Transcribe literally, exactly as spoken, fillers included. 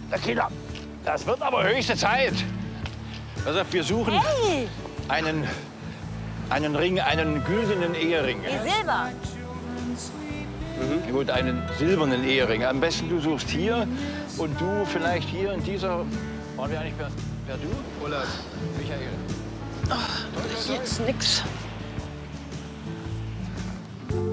Na Kinder, das wird aber höchste Zeit. Also wir suchen Hey! einen, einen Ring, einen güldenen Ehering. Wie Silber. Mhm. Gut, einen silbernen Ehering. Am besten du suchst hier und du vielleicht hier in dieser. Waren wir eigentlich per, per Du oder Michael? Ach, das ist jetzt nix.